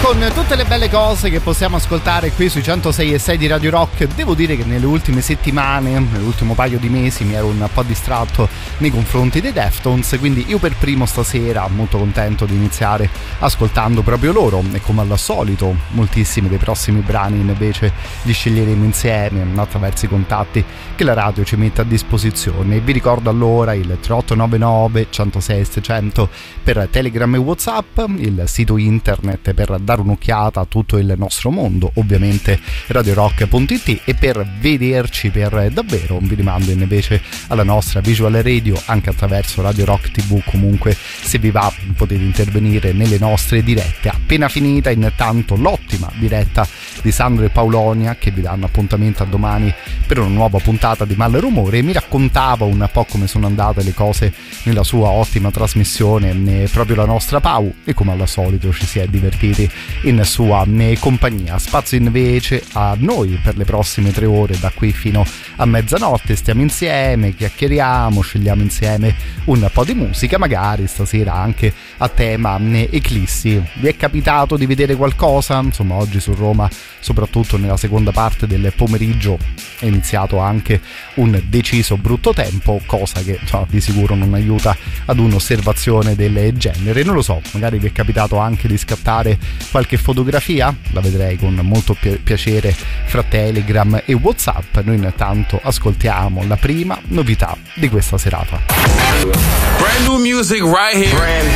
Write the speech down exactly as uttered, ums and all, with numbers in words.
con tutte le belle cose che possiamo ascoltare qui sui centosei e sei di Radio Rock. Devo dire che nelle ultime settimane, nell'ultimo paio di mesi, mi ero un po' distratto nei confronti dei Deftones, quindi io per primo stasera molto contento di iniziare ascoltando proprio loro, e come al solito moltissimi dei prossimi brani invece li sceglieremo insieme attraverso i contatti che la radio ci mette a disposizione. Vi ricordo allora il tre otto nove nove centosei seicento per Telegram e WhatsApp, il sito internet per dare un'occhiata a tutto il nostro mondo, ovviamente radio rock punto it, e per vederci per davvero vi rimando invece alla nostra visual radio anche attraverso Radio Rock tivù. Comunque se vi va potete intervenire nelle nostre dirette. Appena finita intanto l'ottima diretta di Sandro e Paulonia, che vi danno appuntamento a domani per una nuova puntata di Malrumore, e mi raccontava un po' come sono andate le cose nella sua ottima trasmissione proprio la nostra Pau, e come al solito ci si è divertiti in sua compagnia. Spazio invece a noi per le prossime tre ore, da qui fino a mezzanotte. Stiamo insieme, chiacchieriamo, scegliamo insieme un po' di musica, magari stasera anche a tema eclissi. Vi è capitato di vedere qualcosa? Insomma, oggi su Roma, soprattutto nella seconda parte del pomeriggio, è iniziato anche un deciso brutto tempo, cosa che insomma, di sicuro non aiuta ad un'osservazione del genere. Non lo so, magari vi è capitato anche di scattare qualche fotografia? La vedrei con molto pi- piacere fra Telegram e WhatsApp. Noi intanto ascoltiamo la prima novità di questa serata. Brand new music right here. Brand